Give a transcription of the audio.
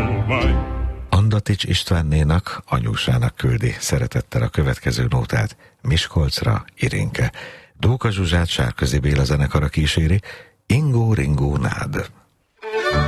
Andatics Istvánnénak, anyósának küldi szeretettel a következő nótát Miskolcra Irinke. Dóka Zsuzsát Sárközi Béla zenekara kíséri, Ingó Ringó Nád.